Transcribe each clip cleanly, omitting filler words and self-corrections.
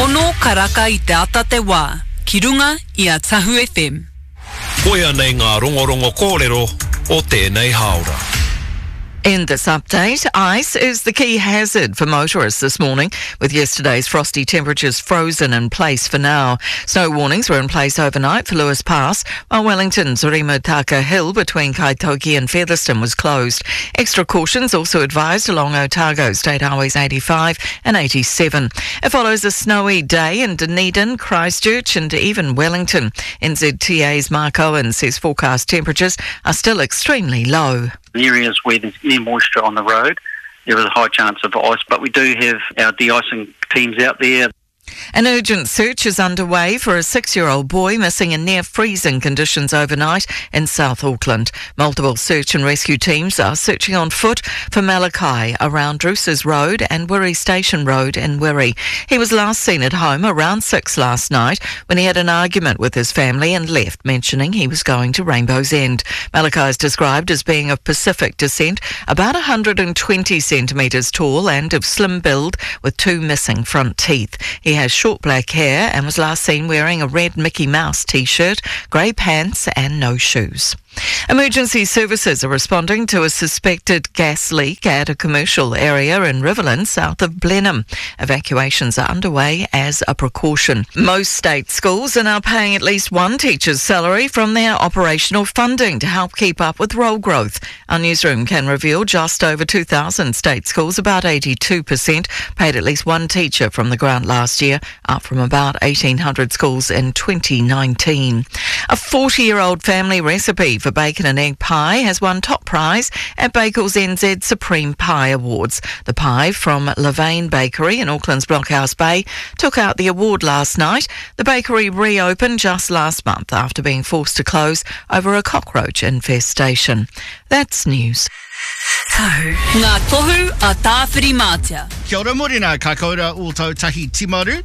Ono karaka I te ata te wā, ki runga I a Tahu FM. Koia nei ngā rongorongo kōrero o tēnei haora. In this update, ice is the key hazard for motorists this morning, with yesterday's frosty temperatures frozen in place for now. Snow warnings were in place overnight for Lewis Pass, while Wellington's Rimutaka Hill between Kaitoki and Featherston was closed. Extra cautions also advised along Otago State Highways 85 and 87. It follows a snowy day in Dunedin, Christchurch and even Wellington. NZTA's Mark Owen says forecast temperatures are still extremely low. Areas where there's any moisture on the road, there is a high chance of ice, but we do have our de-icing teams out there. An urgent search is underway for a 6-year-old boy missing in near-freezing conditions overnight in South Auckland. Multiple search and rescue teams are searching on foot for Malachi around Druces Road and Wiri Station Road in Wiri. He was last seen at home around 6 last night when he had an argument with his family and left, mentioning he was going to Rainbow's End. Malachi is described as being of Pacific descent, about 120 centimetres tall and of slim build with 2 missing front teeth. He has short black hair and was last seen wearing a red Mickey Mouse t-shirt, grey pants and no shoes. Emergency services are responding to a suspected gas leak at a commercial area in Riverland, south of Blenheim. Evacuations are underway as a precaution. Most state schools are now paying at least one teacher's salary from their operational funding to help keep up with roll growth. Our newsroom can reveal just over 2,000 state schools, about 82%, paid at least one teacher from the grant last year, up from about 1,800 schools in 2019. A 40-year-old family recipe for bacon and egg pie has won top prize at Bakers NZ Supreme Pie Awards. The pie from Levain Bakery in Auckland's Blockhouse Bay took out the award last night. The bakery reopened just last month after being forced to close over a cockroach infestation. That's news. Tahu. Ngā tohu a tāwhiri mātia. Kia ora morena, ka kaura o tautahi timaru.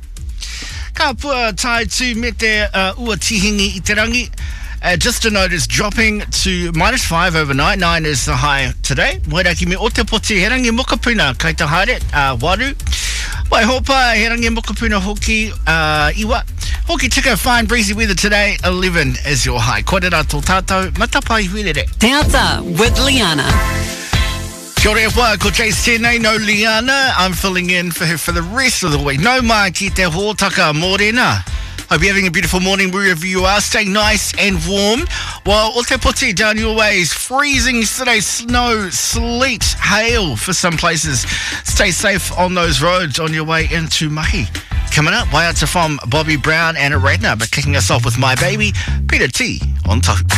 Ka pua tai tu me te ua tihingi I te rangi. Just a note, it's dropping to -5 overnight. 9 is the high today. Moeraki me o te poti, he rangi mokapuna, kai te haere, waru. Wai hopa, he rangi mokapuna hoki, iwa. Hoki tika, fine breezy weather today, 11 is your high. Korera tō tātou, matapai huirere. Te ata with Liana. Kia ora wā, ko Jace tēnei, no Liana. I'm filling in for her for the rest of the week. No mai ki te hōtaka morena. Hope you're having a beautiful morning wherever you are. Stay nice and warm. While o te poti down your ways, freezing yesterday, snow, sleet, hail for some places. Stay safe on those roads on your way into Mahi. Coming up, way out to from Bobby Brown and Aradna, but kicking us off with My Baby, Peter T on Tahu.